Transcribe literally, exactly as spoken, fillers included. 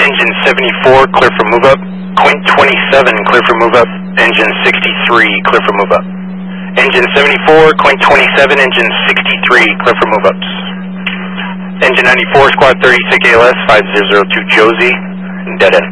Engine seventy-four, clear for move up. Quint twenty-seven, clear for move up. Engine sixty-three, clear for move up. Engine seventy-four, Quint twenty-seven, engine sixty-three, clear for move ups. Engine ninety-four, squad thirty-six A L S, five zero zero two Josie, dead end.